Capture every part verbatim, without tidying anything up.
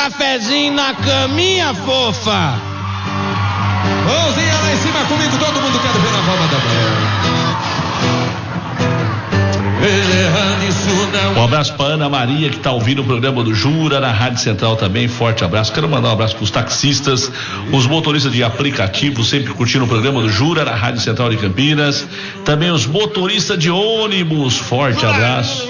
cafezinho na caminha, fofa. Mãozinha lá em cima comigo, todo mundo quer ver na palma da mão. Um abraço para Ana Maria, que está ouvindo o programa do Jura na Rádio Central também. Forte abraço. Quero mandar um abraço para os taxistas, os motoristas de aplicativo, sempre curtindo o programa do Jura na Rádio Central de Campinas. Também os motoristas de ônibus. Forte abraço.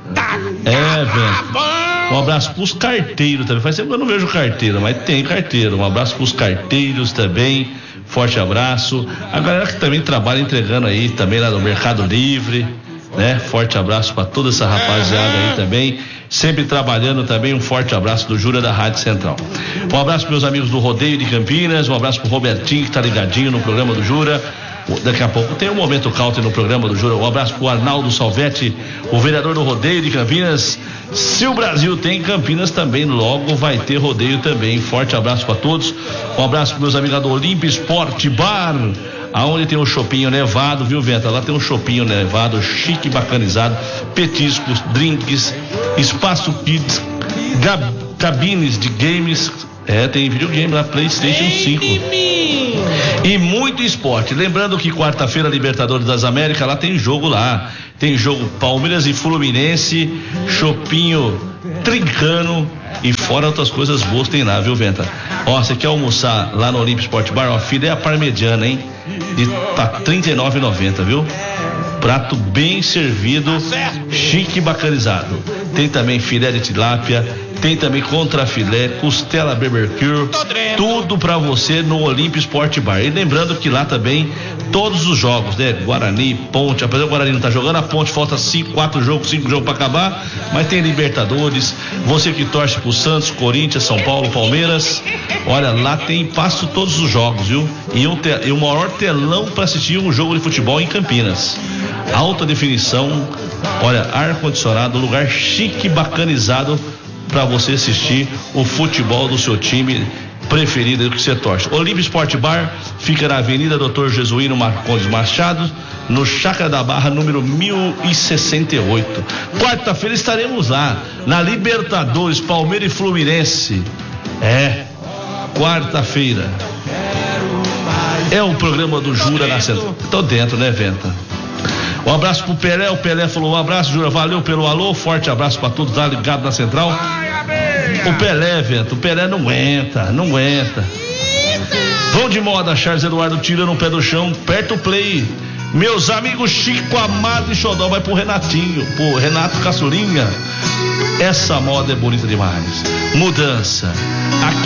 É, velho. Um abraço para os carteiros também. Faz tempo que eu não vejo carteiro, mas tem carteiro. Um abraço para os carteiros também. Forte abraço. A galera que também trabalha entregando aí também lá no Mercado Livre, né? Forte abraço para toda essa rapaziada aí também, sempre trabalhando também. Um forte abraço do Jura da Rádio Central. Um abraço para meus amigos do Rodeio de Campinas, um abraço pro Robertinho, que tá ligadinho no programa do Jura. Daqui a pouco tem um Momento Country no programa do Jura. Um abraço pro Arnaldo Salvetti, o vereador do Rodeio de Campinas. Se o Brasil tem, Campinas também logo vai ter rodeio também. Forte abraço para todos. Um abraço para meus amigos do Olímpia Sport Bar, aonde tem um chopinho nevado, viu, Venta? Lá tem um chopinho nevado, chique, bacanizado, petiscos, drinks, espaço kids, gab, cabines de games, é, tem videogame lá, PlayStation cinco. E muito esporte. Lembrando que quarta-feira, Libertadores das Américas, lá tem jogo lá. Tem jogo Palmeiras e Fluminense, chopinho trincano e fora outras coisas boas tem lá, viu, Venta? Ó, você quer almoçar lá no Olímpia Sport Bar? Ó, filé parmegiana, hein? E tá trinta e nove reais e noventa centavos, viu? Prato bem servido, chique e bacanizado. Tem também filé de tilápia, tem também contrafilé, costela barbecue, tudo pra você no Olímpia Sport Bar. E lembrando que lá também todos os jogos, né? Guarani, Ponte, apesar do Guarani não tá jogando, a Ponte falta cinco, quatro jogos, cinco jogos pra acabar, mas tem Libertadores. Você que torce pro Santos, Corinthians, São Paulo, Palmeiras, olha, lá tem, passo todos os jogos, viu? E o, te, e o maior telão pra assistir um jogo de futebol em Campinas. Alta definição, olha, ar-condicionado, lugar chique, bacanizado para você assistir o futebol do seu time preferido que você torce. Olímpia Sport Bar fica na Avenida Doutor Jesuíno Marcondes Machado, no Chácara da Barra, número mil e sessenta e oito. Quarta-feira estaremos lá, na Libertadores, Palmeiras e Fluminense. É, quarta-feira. É o programa do Jura na Central. Tô dentro, né, Venta? Um abraço pro Pelé, o Pelé falou um abraço, Jura, valeu pelo alô, forte abraço pra todos lá ligado na Central. O Pelé, Vento, o Pelé não aguenta, não aguenta. Vão de moda, Charles Eduardo tirando o pé do chão, perto o play. Meus amigos Chico Amado e Xodó, vai pro Renatinho, pro Renato Caçulinha. Essa moda é bonita demais. Mudança. Aqui